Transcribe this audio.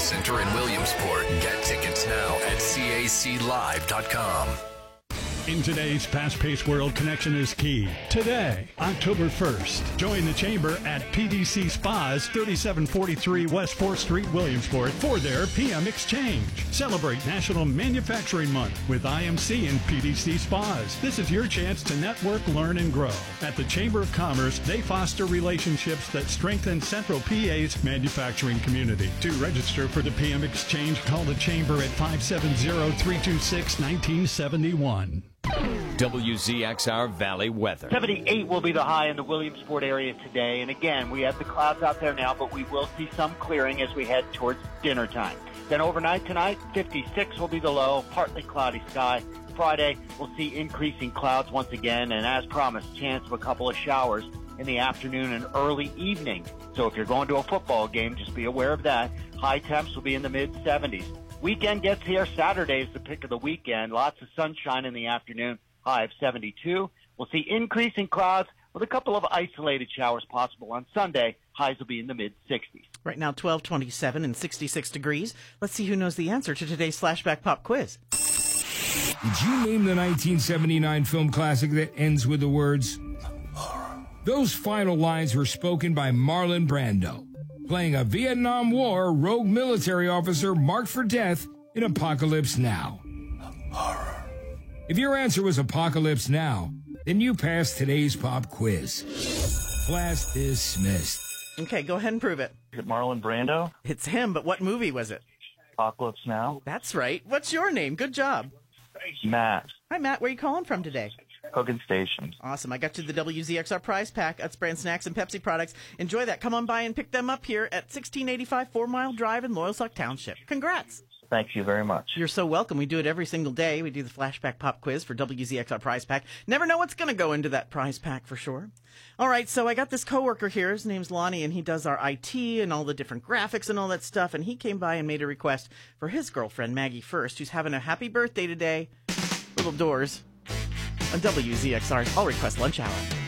Center in Williamsport. Get tickets now at caclive.com. In today's fast-paced world, connection is key. Today, October 1st, join the Chamber at PDC Spas, 3743 West 4th Street, Williamsport, for their PM Exchange. Celebrate National Manufacturing Month with IMC and PDC Spas. This is your chance to network, learn, and grow. At the Chamber of Commerce, they foster relationships that strengthen Central PA's manufacturing community. To register for the PM Exchange, call the Chamber at 570-326-1971. WZXR Valley weather. 78 will be the high in the Williamsport area today. And again, we have the clouds out there now, but we will see some clearing as we head towards dinner time. Then overnight tonight, 56 will be the low, partly cloudy sky. Friday, we'll see increasing clouds once again, and as promised, chance of a couple of showers in the afternoon and early evening. So if you're going to a football game, just be aware of that. High temps will be in the mid-70s. Weekend gets here. Saturday is the pick of the weekend. Lots of sunshine in the afternoon, high of 72. We'll see increasing clouds with a couple of isolated showers possible on Sunday. Highs will be in the mid-60s. Right now, 12:27 and 66 degrees. Let's see who knows the answer to today's Flashback Pop Quiz. Did you name the 1979 film classic that ends with the words, those final lines were spoken by Marlon Brando, playing a Vietnam War rogue military officer marked for death in Apocalypse Now. If your answer was Apocalypse Now, then you passed today's pop quiz. Class dismissed. Okay, go ahead and prove it. Is it Marlon Brando? It's him, but what movie was it? Apocalypse Now? That's right. What's your name? Good job. Matt. Hi, Matt. Where are you calling from today? Hogan Station. Awesome. I got you the WZXR prize pack, Utz brand snacks and Pepsi products. Enjoy that. Come on by and pick them up here at 1685 4 Mile Drive in Loyalsock Township. Congrats. Thank you very much. You're so welcome. We do it every single day. We do the Flashback Pop Quiz for WZXR prize pack. Never know what's going to go into that prize pack for sure. All right, so I got this coworker here. His name's Lonnie, and he does our IT and all the different graphics and all that stuff. And he came by and made a request for his girlfriend, Maggie First, who's having a happy birthday today. Little doors on WZXR's All Request Lunch Hour.